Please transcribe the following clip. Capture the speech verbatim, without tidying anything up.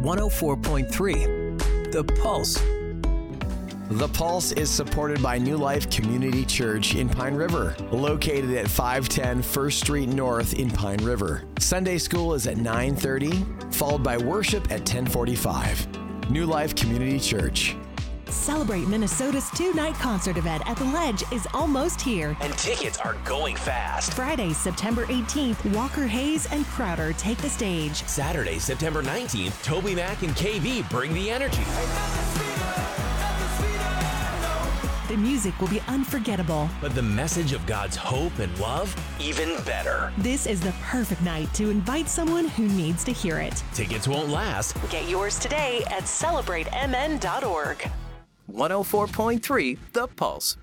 one oh four point three, The Pulse. The Pulse is supported by New Life Community Church in Pine River, located at five ten First Street North in Pine River. Sunday school is at nine thirty, followed by worship at ten forty-five. New Life Community Church. Celebrate Minnesota's two-night concert event at The Ledge is almost here. And tickets are going fast. Friday, September eighteenth, Walker Hayes and Crowder take the stage. Saturday, September nineteenth, Toby Mac and K V bring the energy. The music will be unforgettable. But the message of God's hope and love, even better. This is the perfect night to invite someone who needs to hear it. Tickets won't last. Get yours today at celebrate m n dot org. one oh four point three, The Pulse.